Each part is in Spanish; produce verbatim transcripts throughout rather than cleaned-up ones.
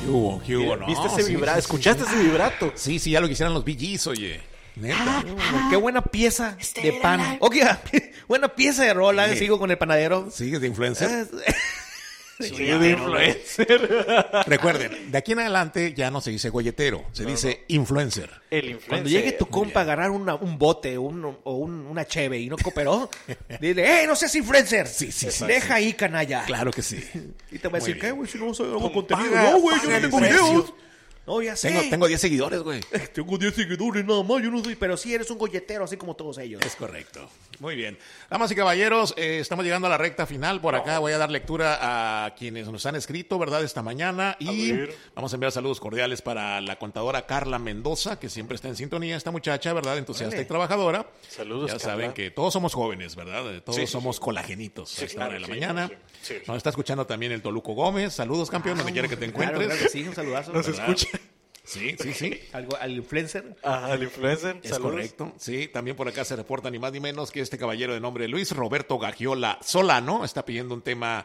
¿Qué hubo? ¿Qué hubo? No, ¿Viste ese sí, vibrato? sí, ¿Escuchaste sí. ese vibrato? Sí, sí, ya lo quisieran los Bee Gees, oye. Neta. Qué buena pieza de pan. Ok, buena pieza de rola. Sí. Sigo con el panadero. ¿Sigues de influencer? Sí, Sí, de influencer. Recuerden, de aquí en adelante ya no se dice golletero, se No, dice influencer. El influencer. Cuando llegue tu compa a agarrar una, un bote un, o un, una cheve y no cooperó, dile, ¡eh, no seas influencer! Sí, sí, sí. Deja ahí, canalla. Claro que sí. Y te va a decir, Muy ¿qué, bien. güey? Si no soy algo contenido. Paga- No, güey, yo paga no tengo el precio. videos. No, ya sé. Tengo, tengo diez seguidores, güey. Tengo diez seguidores nada más, yo no soy. Pero sí eres un golletero, así como todos ellos. Es correcto. Muy bien. Damas y caballeros, eh, estamos llegando a la recta final. Por acá voy a dar lectura a quienes nos han escrito, ¿verdad?, esta mañana. Y vamos a enviar saludos cordiales para la contadora Carla Mendoza, que siempre está en sintonía, esta muchacha, ¿verdad?, entusiasta Órale. y trabajadora. Saludos, Ya Carla. saben que todos somos jóvenes, ¿verdad? Todos Sí, sí, somos sí. colagenitos Sí, a esta claro, hora de la sí, mañana. sí, sí, sí. Nos está escuchando también el Toluco Gómez. Saludos, campeón, donde quiera que te Claro, encuentres. claro que sí, un saludazo. Nos ¿verdad? escucha. Sí, sí, sí. Algo, al influencer. Ajá, el influencer. Es Saludos. correcto. Sí, también por acá se reporta ni más ni menos que este caballero de nombre Luis Roberto Gagiola Solano está pidiendo un tema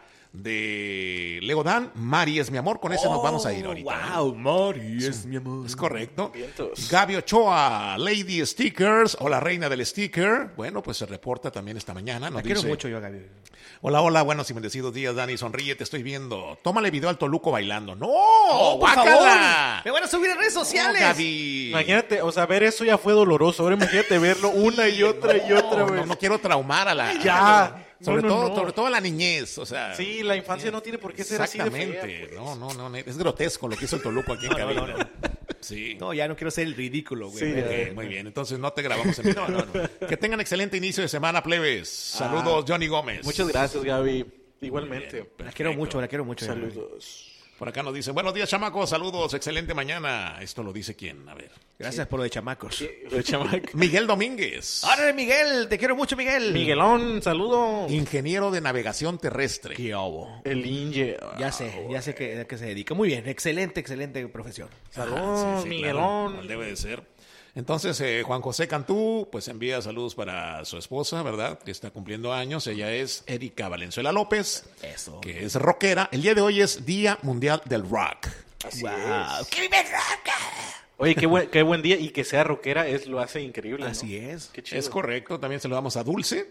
de Leodán. Mari es mi amor. Con ese nos vamos a ir ahorita. Wow, Mari es mi amor. Es correcto. Vientos. Gaby Ochoa, Lady Stickers o la reina del sticker. Bueno, pues se reporta también esta mañana. Nos La quiero dice, mucho yo, Gaby. hola, hola, buenos y bendecidos días, Dani. Sonríe, te estoy viendo. Tómale video al Toluco bailando. ¡No! ¡Oh, por ¡Guácala! favor! ¡Me van a subir en redes sociales! No, Gaby. Imagínate, o sea, ver eso ya fue doloroso. Ahora imagínate verlo una y otra y otra No, vez. no, no quiero traumar a la... Ya. Sobre, No, no, todo, no. sobre todo a la niñez, o sea... Sí, la infancia no tiene por qué ser así de fea. Exactamente. pues. No, no, no. Es grotesco lo que hizo el Toluco aquí en No, no, cabina. no, no. Sí. No, ya no quiero ser el ridículo, güey. Sí, Eh, Ok, muy bien. Entonces no te grabamos en video. No, no, no. Que tengan excelente inicio de semana, plebes. Saludos, Johnny Gómez. Muchas gracias, Gaby. Igualmente. Bien, La quiero mucho, la quiero mucho. Saludos. Por acá nos dicen, buenos días, chamacos, saludos, excelente mañana. Esto lo dice quién, a ver. Gracias por lo de chamacos. El chamaco. Miguel Domínguez, ¡Órale, Miguel! Te quiero mucho, Miguel. Miguelón, saludo. ingeniero de navegación terrestre. ¡Qué obo! El Inge. Ya sé, ya sé que, a qué se dedica. Muy bien, excelente, excelente profesión. Saludos, Ah, sí, sí, Miguelón. claro, cual debe de ser. Entonces, eh, Juan José Cantú, pues envía saludos para su esposa, ¿verdad? Que está cumpliendo años. Ella es Erika Valenzuela López, Eso. que es rockera. El día de hoy es Día Mundial del Rock. Así ¡Wow! es. ¡Que vive el rock! Oye, qué buen, qué buen día y que sea rockera es lo hace increíble. ¿no? Así es. Qué chido. Es correcto. También se lo damos a Dulce.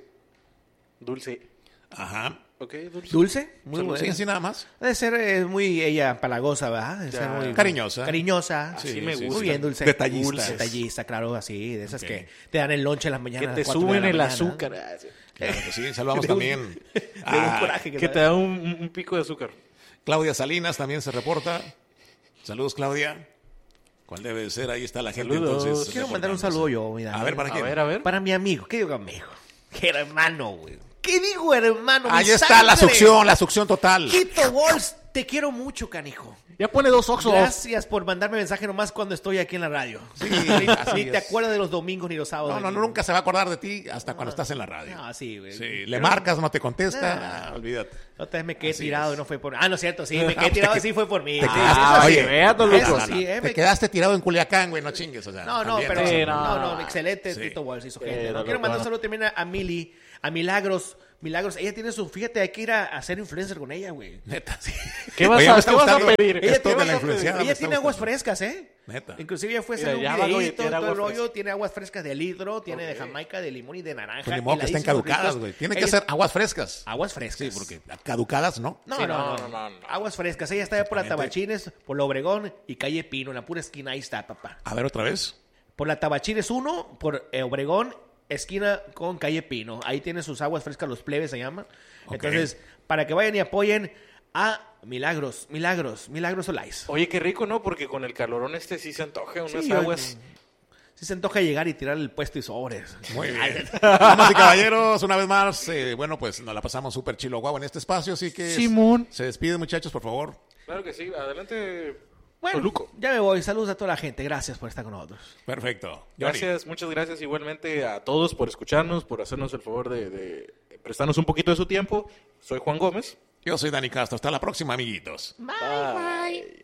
Dulce. Ajá. Ok, dulce. ¿Dulce? Muy Saludos. Sí, buena. así nada más. Debe ser eh, muy ella palagosa, ¿verdad? Debe Ya. ser muy Cariñosa. Cariñosa. Así Sí, me sí, gusta. Muy bien, Dulce. Detallista. Dulce. Detallista, claro, así. De esas Ok. que te dan el lonche en las Que mañanas. a te las cuatro de suben la el mañana. azúcar. Ah, sí. Claro que sí. Saludamos De un- también De un a coraje que, Que te te da un, un pico de azúcar. Claudia Salinas, también se reporta. Saludos, Claudia. ¿Cuál debe de ser? Ahí está la gente. Saludos. Entonces, Quiero mandar un reportándose. saludo yo, mira. A ver, ¿para A quién? ver, a ver. Para mi amigo. ¿Qué digo amigo? ¿Qué hermano, güey? ¿Qué digo hermano? Mi Ahí está la sangre. succión, la succión total. Quito Walls, te quiero mucho, canijo. Ya pone dos oxos. Gracias por mandarme mensaje nomás cuando estoy aquí en la radio. Sí, Ni, así ni te es. acuerdas de los domingos ni los sábados. No, no, ni- no, nunca se va a acordar de ti hasta cuando estás en la radio. No, sí, güey. Sí, le Pero marcas, no te contesta, Nah. ah, olvídate. Otra vez me quedé Así tirado es. y no fue por... Ah, no es cierto, sí, me quedé tirado y sí fue por mí. te Ah, quedaste- eso sí. oye, véate, loco. Eso No, no, sí, eh, te me- quedaste tirado en Culiacán, güey, no chingues, o sea. No, no, también, pero Sí, no, no. no, excelente, Sí. Tito Walsh hizo Sí, gente. ¿no? no, Quiero no, mandar un no. saludo también a, a Mili, a Milagros. Milagros, ella tiene su, fíjate, hay que ir a, a ser influencer con ella, güey. Neta, sí. ¿Qué vas Oye, a- me está qué vas a gustando pedir? esto Ella de tiene- la influenciada, me Ella está tiene aguas gustando. frescas, ¿eh? Neta. Inclusive ella fue a Mira, hacer ya un va, oye, videíto, tiene todo el agua rollo, fresca. tiene aguas frescas de litro, tiene de Jamaica, de limón y de naranja. Pues ni modo que estén heladísimos, caducadas, ricos. güey. Tienen que Ella- ser aguas frescas. Aguas frescas. Sí, porque caducadas, ¿no? No, Sí, no, no, no, no, no, no. Aguas frescas. Ella está por la Exactamente. Tabachines, por la Obregón y calle Pino, en la pura esquina. Ahí está, papá. A ver, otra vez. Por la Tabachines uno, por eh, Obregón, esquina con calle Pino. Ahí tiene sus aguas frescas, los plebes se llaman. Ok. Entonces, para que vayan y apoyen a Milagros, Milagros, Milagros Olais. Oye, qué rico, ¿no? Porque con el calorón este sí se antoja unas Sí, aguas. Si se antoja llegar y tirar el puesto y sobres. Muy bien. Damas y caballeros, una vez más, eh, bueno, pues nos la pasamos súper chilo guau en este espacio, así que... Simón. Se despiden, muchachos, por favor. Claro que sí. Adelante, Bueno, Toluco. ya me voy. Saludos a toda la gente. Gracias por estar con nosotros. Perfecto. Johnny. Gracias, muchas gracias igualmente a todos por escucharnos, por hacernos el favor de, de prestarnos un poquito de su tiempo. Soy Juan Gómez. Yo soy Dani Castro. Hasta la próxima, amiguitos. Bye.